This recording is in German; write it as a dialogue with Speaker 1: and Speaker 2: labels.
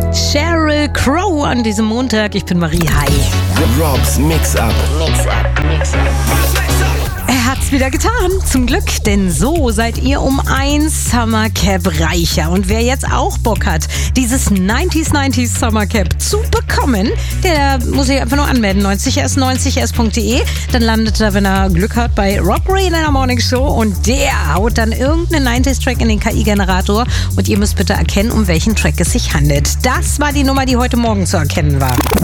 Speaker 1: Sheryl Crow an diesem Montag. Ich bin Marie. Hi.
Speaker 2: Robs Mix-Up.
Speaker 1: Er hat's wieder getan, zum Glück, denn so seid ihr um ein Summer Cap reicher. Und wer jetzt auch Bock hat, dieses 90s Summer Cap zu bekommen, der muss sich einfach nur anmelden, 90s90s.de. Dann landet er, wenn er Glück hat, bei Rob Ray in einer Morning Show und der haut dann irgendeinen 90s-Track in den KI-Generator und ihr müsst bitte erkennen, um welchen Track es sich handelt. Das war die Nummer, die heute Morgen zu erkennen war.